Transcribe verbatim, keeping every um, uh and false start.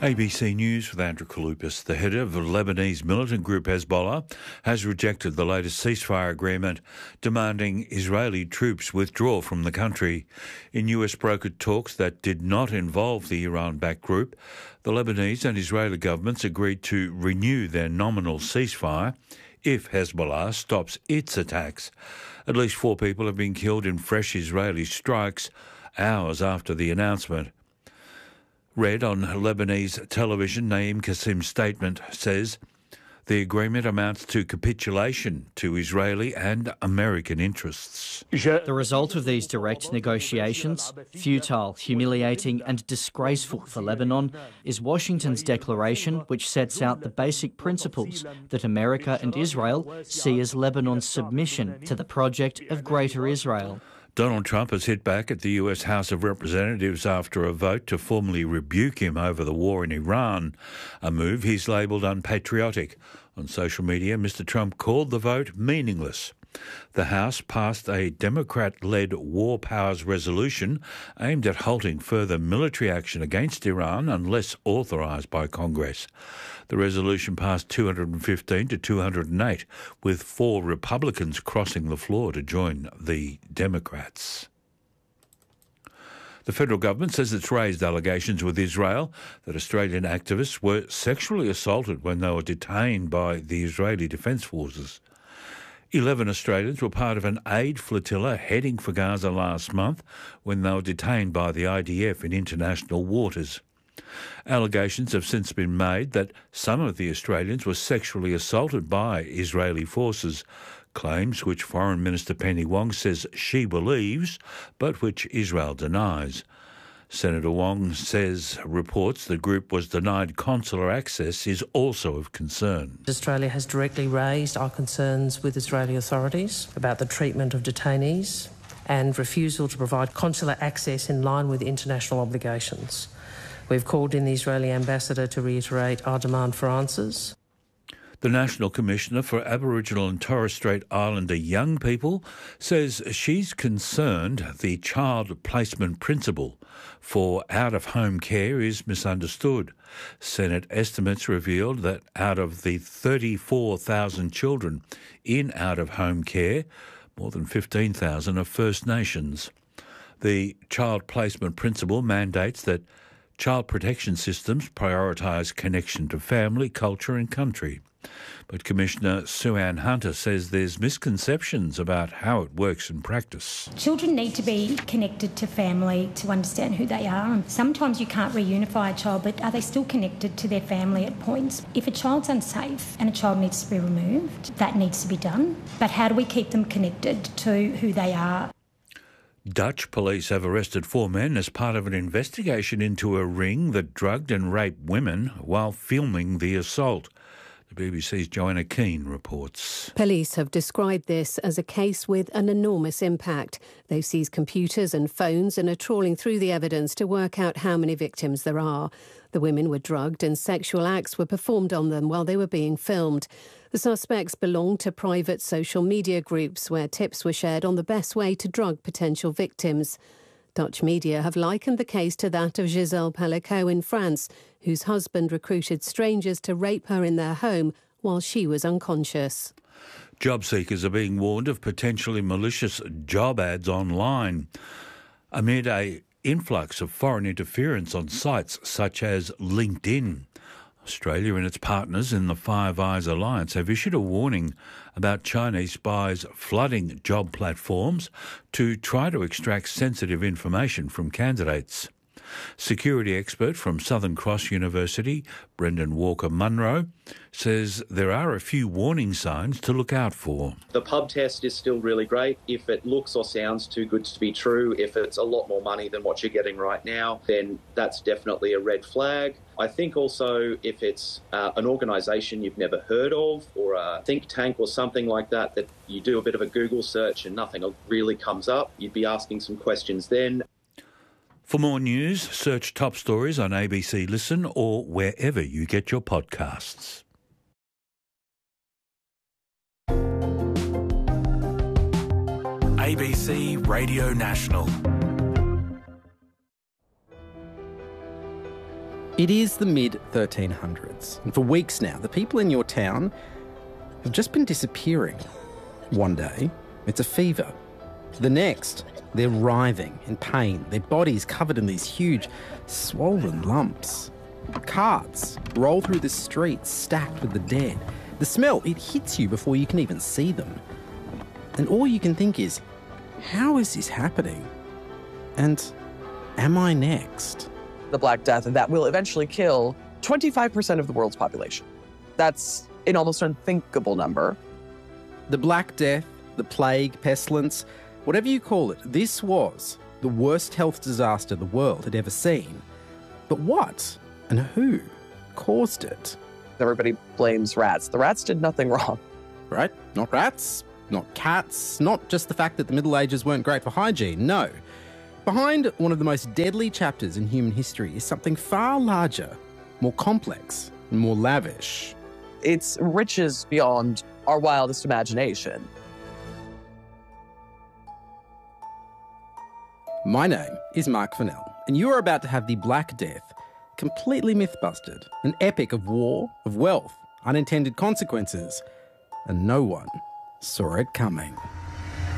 A B C News with Andrew Kaloupas. The head of the Lebanese militant group Hezbollah has rejected the latest ceasefire agreement, demanding Israeli troops withdraw from the country. In U S brokered talks that did not involve the Iran-backed group, the Lebanese and Israeli governments agreed to renew their nominal ceasefire if Hezbollah stops its attacks. At least four people have been killed in fresh Israeli strikes hours after the announcement. Read on Lebanese television, Naim Qassim's statement says the agreement amounts to capitulation to Israeli and American interests. The result of these direct negotiations, futile, humiliating and disgraceful for Lebanon, is Washington's declaration which sets out the basic principles that America and Israel see as Lebanon's submission to the project of Greater Israel. Donald Trump has hit back at the U S House of Representatives after a vote to formally rebuke him over the war in Iran, a move he's labelled unpatriotic. On social media, Mister Trump called the vote meaningless. The House passed a Democrat-led war powers resolution aimed at halting further military action against Iran unless authorised by Congress. The resolution passed two hundred fifteen to two hundred eight, with four Republicans crossing the floor to join the Democrats. The federal government says it's raised allegations with Israel that Australian activists were sexually assaulted when they were detained by the Israeli Defence Forces. Eleven Australians were part of an aid flotilla heading for Gaza last month when they were detained by the I D F in international waters. Allegations have since been made that some of the Australians were sexually assaulted by Israeli forces, claims which Foreign Minister Penny Wong says she believes, but which Israel denies. Senator Wong says reports the group was denied consular access is also of concern. Australia has directly raised our concerns with Israeli authorities about the treatment of detainees and refusal to provide consular access in line with international obligations. We've called in the Israeli ambassador to reiterate our demand for answers. The National Commissioner for Aboriginal and Torres Strait Islander young people says she's concerned the child placement principle for out-of-home care is misunderstood. Senate estimates revealed that out of the thirty-four thousand children in out-of-home care, more than fifteen thousand are First Nations. The child placement principle mandates that child protection systems prioritise connection to family, culture and country. But Commissioner Sue-Ann Hunter says there's misconceptions about how it works in practice. Children need to be connected to family to understand who they are. And sometimes you can't reunify a child, but are they still connected to their family at points? If a child's unsafe and a child needs to be removed, that needs to be done. But how do we keep them connected to who they are? Dutch police have arrested four men as part of an investigation into a ring that drugged and raped women while filming the assault. The B B C's Joanna Keane reports. Police have described this as a case with an enormous impact. They've seized computers and phones and are trawling through the evidence to work out how many victims there are. The women were drugged and sexual acts were performed on them while they were being filmed. The suspects belonged to private social media groups where tips were shared on the best way to drug potential victims. Dutch media have likened the case to that of Gisèle Pelicot in France, whose husband recruited strangers to rape her in their home while she was unconscious. Job seekers are being warned of potentially malicious job ads online amid an influx of foreign interference on sites such as LinkedIn. Australia and its partners in the Five Eyes Alliance have issued a warning about Chinese spies flooding job platforms to try to extract sensitive information from candidates. Security expert from Southern Cross University, Brendan Walker-Munro, says there are a few warning signs to look out for. The pub test is still really great. If it looks or sounds too good to be true, if it's a lot more money than what you're getting right now, then that's definitely a red flag. I think also if it's uh, an organisation you've never heard of or a think tank or something like that, that you do a bit of a Google search and nothing really comes up, you'd be asking some questions then. For more news, search Top Stories on A B C Listen or wherever you get your podcasts. A B C Radio National. It is the mid thirteen hundreds, and for weeks now, the people in your town have just been disappearing. One day, it's a fever. The next, they're writhing in pain, their bodies covered in these huge, swollen lumps. Carts roll through the streets stacked with the dead. The smell, it hits you before you can even see them. And all you can think is, how is this happening? And am I next? The Black Death, that will eventually kill twenty-five percent of the world's population. That's an almost unthinkable number. The Black Death, the plague, pestilence, whatever you call it, this was the worst health disaster the world had ever seen. But what and who caused it? Everybody blames rats. The rats did nothing wrong. Right? Not rats, not cats, not just the fact that the Middle Ages weren't great for hygiene, no. Behind one of the most deadly chapters in human history is something far larger, more complex, and more lavish. It's riches beyond our wildest imagination. My name is Mark Fennell, and you are about to have the Black Death completely myth-busted, an epic of war, of wealth, unintended consequences, and no one saw it coming.